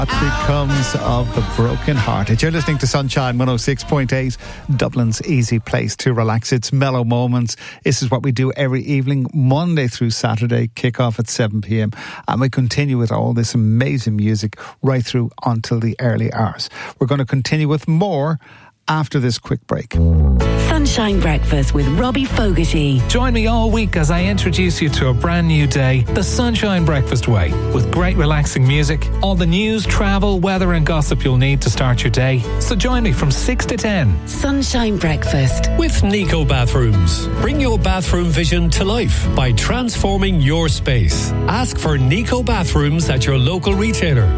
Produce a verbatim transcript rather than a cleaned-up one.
What becomes of the broken hearted? You're listening to Sunshine one oh six point eight, Dublin's easy place to relax. It's mellow moments. This is what we do every evening, Monday through Saturday, kick off at seven p.m. And we continue with all this amazing music right through until the early hours. We're going to continue with more after this quick break. Sunshine Breakfast with Robbie Fogarty. Join me all week as I introduce you to a brand new day, the Sunshine Breakfast way, with great relaxing music, all the news, travel, weather and gossip you'll need to start your day. So join me from six to ten. Sunshine Breakfast with Nico Bathrooms. Bring your bathroom vision to life by transforming your space. Ask for Nico Bathrooms at your local retailer